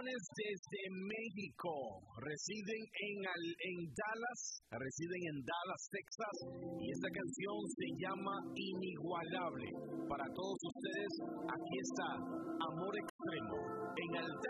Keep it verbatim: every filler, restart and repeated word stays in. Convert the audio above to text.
Desde México, residen en, al, en Dallas, residen en Dallas, Texas, y esta canción se llama Inigualable. Para todos ustedes, aquí está Amor Extremo en Alterna.